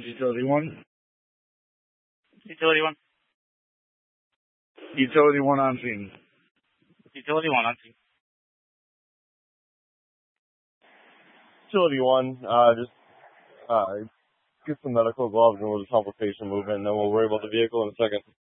Utility 1. Utility 1. Utility 1 on scene. Utility 1 on scene. Utility 1, just get some medical gloves and we'll just help a patient move in, and then we'll worry about the vehicle in a second.